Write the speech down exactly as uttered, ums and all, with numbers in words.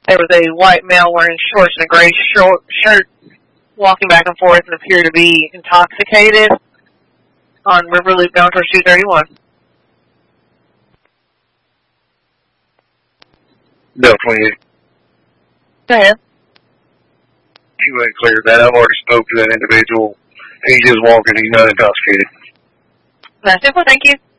There was a white male wearing shorts and a gray short shirt walking back and forth and appeared to be intoxicated on River Loop bound towards two thirty-one. Del twenty-eight. Go ahead. You ain't cleared that. I've already spoke to that individual. He's just walking. He's not intoxicated. That's it. Well, thank you.